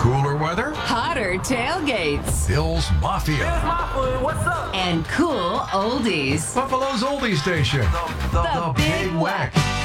Cooler weather? Hotter tailgates. Bill's Mafia. Here's my food. What's up? And cool oldies. Buffalo's oldie station. The Big Weck.